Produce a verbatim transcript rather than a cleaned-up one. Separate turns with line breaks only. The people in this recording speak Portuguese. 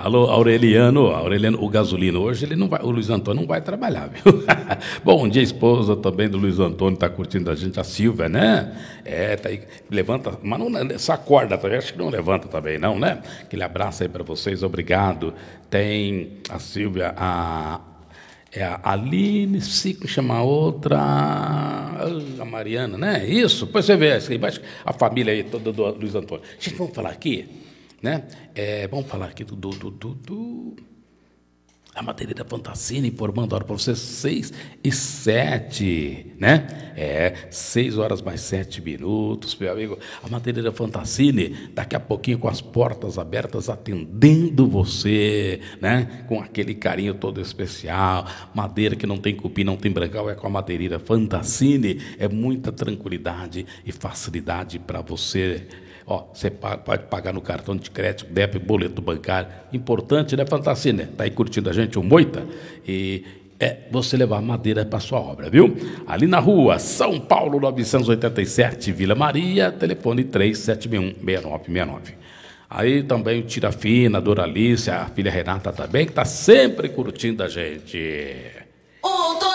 Alô, Aureliano, Aureliano, o Gasolino, hoje ele não vai, o Luiz Antônio não vai trabalhar, viu? Bom dia, esposa também do Luiz Antônio, está curtindo a gente, a Silvia, né? É, tá aí, levanta, mas não sacorda também, acho que não levanta também, não, né? Aquele abraço aí para vocês, obrigado. Tem a Silvia, a... É a Aline, se chama a outra, a Mariana, né? Isso, depois você vê, a família aí toda do Luiz Antônio. Gente, vamos falar aqui, né? É, vamos falar aqui do, do, do, do, do a Madeireira Fantassini, informando a hora para vocês, seis e sete, né? É, seis horas mais sete minutos, meu amigo. A Madeireira Fantassini, daqui a pouquinho com as portas abertas, atendendo você, né? Com aquele carinho todo especial. Madeira que não tem cupim, não tem brancal, é com a Madeireira Fantassini. É muita tranquilidade e facilidade para você. Ó, você pode pagar no cartão de crédito, débito, boleto bancário. Importante, né, Fantassini? Tá aí curtindo a gente, o Moita? E é você levar madeira para sua obra, viu? Ali na rua São Paulo, novecentos e oitenta e sete, Vila Maria, telefone três sete um, seis nove seis nove. Aí também o Tira Fina, a Doralice, a filha Renata também, que tá sempre curtindo a gente.
Um, dois,